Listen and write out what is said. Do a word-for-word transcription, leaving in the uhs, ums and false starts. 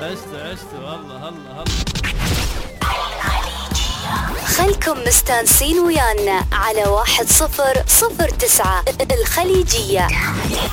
عشت عشت والله. الله الله. خلكم مستانسين ويانا على واحد صفر صفر تسعة الخليجية.